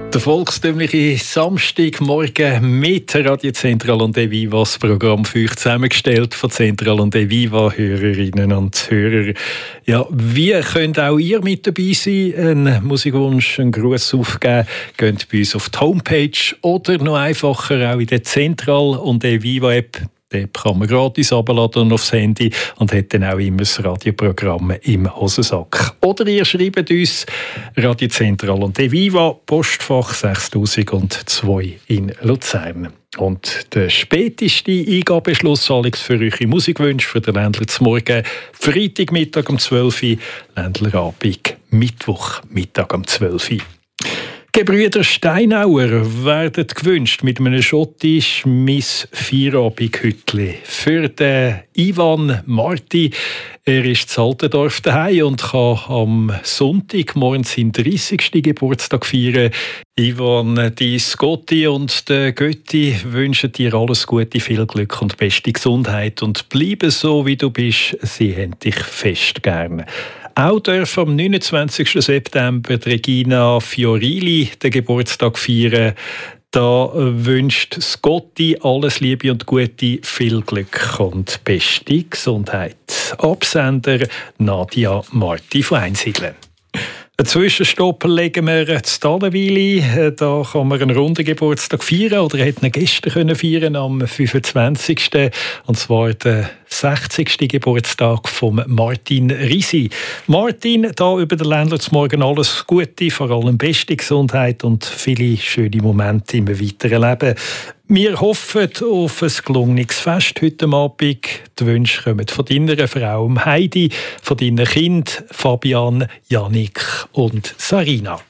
Der volkstümliche Samstagmorgen mit Radio Central und Eviva, das Programm für euch zusammengestellt von Central und Eviva, Hörerinnen und Hörer. Ja, wie könnt auch ihr mit dabei sein? Einen Musikwunsch, einen Gruß aufgeben, geht bei uns auf die Homepage oder noch einfacher auch in der Central und Eviva App. Den kann man gratis abladen aufs Handy und hat dann auch immer das Radioprogramm im Hosensack. Oder ihr schreibt uns Radio Central und Eviva, Postfach 6002 in Luzern. Und der späteste Eingabeschluss, Alex, für eure Musikwünsche für den Ländler zum Morgen, Freitagmittag um 12 Uhr, Ländlerabend, Mittwochmittag um 12 Uhr. Gebrüder Steinauer werden gewünscht mit einem schottisch Miss Feierabendhütli. Für den Ivan Marti, er ist in Altendorf daheim und kann am Sonntag morgen seinen 30. Geburtstag feiern. Ivan, die Scotti und der Götti wünschen dir alles Gute, viel Glück und beste Gesundheit und bleibe so, wie du bist. Sie haben dich fest gern. Auch dürfen am 29. September Regina Fiorilli den Geburtstag feiern. Da wünscht Scotti alles Liebe und Gute, viel Glück und beste Gesundheit. Absender Nadia Marti von Einsiedeln. Einen Zwischenstopp legen wir zu Dalenwili. Da kann man einen runden Geburtstag feiern oder hätten ihn gestern feiern am 25. Und zwar den 60. Geburtstag von Martin Risi. Martin, da über den Ländler zum Morgen alles Gute, vor allem beste Gesundheit und viele schöne Momente im weiteren Leben. Wir hoffen auf ein gelungenes Fest heute Abend. Die Wünsche kommen von deiner Frau Heidi, von deinen Kindern Fabian, Janik und Sarina.